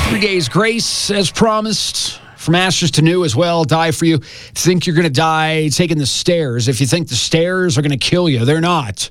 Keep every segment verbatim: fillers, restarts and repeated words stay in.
Three days grace, as promised. From ashes to new as well. Die for you. Think you're going to die taking the stairs. If you think the stairs are going to kill you, they're not.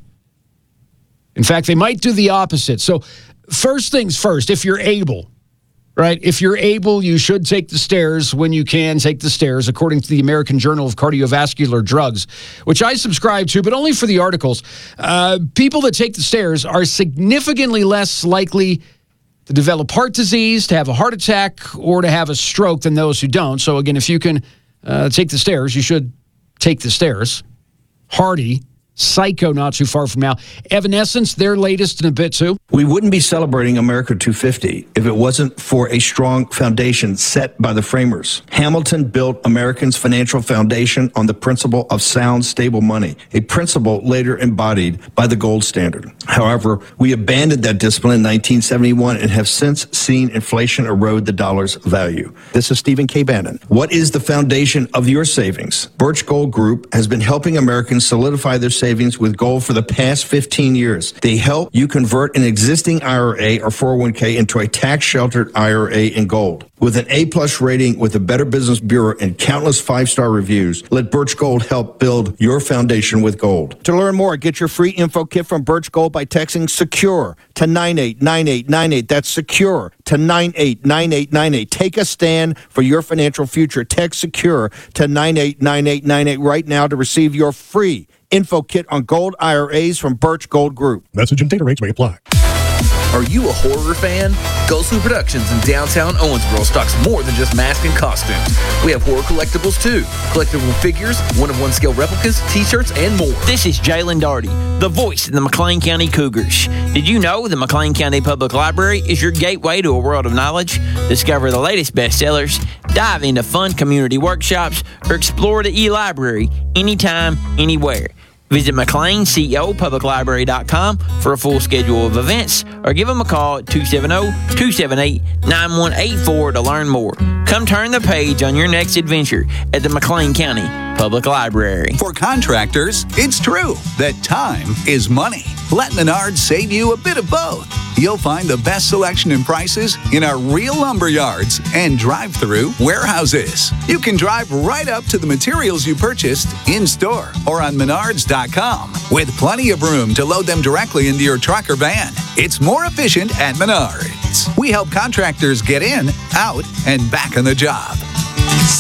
In fact, they might do the opposite. So first things first, if you're able, right? If you're able, you should take the stairs when you can take the stairs, according to the American Journal of Cardiovascular Drugs, which I subscribe to, but only for the articles. Uh, people that take the stairs are significantly less likely to develop heart disease, to have a heart attack, or to have a stroke than those who don't. So again, if you can uh, take the stairs, you should take the stairs. Hardy, Psycho, not too far from now. Evanescence, their latest in a bit too. We wouldn't be celebrating America two fifty if it wasn't for a strong foundation set by the framers. Hamilton built Americans' financial foundation on the principle of sound, stable money, a principle later embodied by the gold standard. However, we abandoned that discipline in nineteen seventy-one and have since seen inflation erode the dollar's value. This is Stephen K. Bannon. What is the foundation of your savings? Birch Gold Group has been helping Americans solidify their savings with gold for the past fifteen years. They help you convert an existing I R A or four oh one k into a tax-sheltered I R A in gold. With an A-plus rating with the Better Business Bureau and countless five-star reviews, let Birch Gold help build your foundation with gold. To learn more, get your free info kit from Birch Gold by texting SECURE to nine eight nine eight nine eight. That's SECURE to nine eight nine eight nine eight. Take a stand for your financial future. Text SECURE to nine eight nine eight nine eight right now to receive your free info kit on gold I R As from Birch Gold Group. Message and data rates may apply. Are you a horror fan? Ghostly Productions in downtown Owensboro stocks more than just masks and costumes. We have horror collectibles too. Collectible figures, one-of-one scale replicas, t-shirts, and more. This is Jalen Darty, the voice of the McLean County Cougars. Did you know the McLean County Public Library is your gateway to a world of knowledge? Discover the latest bestsellers, dive into fun community workshops, or explore the e-library anytime, anywhere. Visit McLean Co Public Library dot com for a full schedule of events, or give them a call at two seven zero, two seven eight, nine one eight four to learn more. Come turn the page on your next adventure at the McLean County Public Library. For contractors, it's true that time is money. Let Menards save you a bit of both. You'll find the best selection and prices in our real lumber yards and drive-through warehouses. You can drive right up to the materials you purchased in-store or on Menards dot com with plenty of room to load them directly into your truck or van. It's more efficient at Menards. We help contractors get in, out, and back on the job.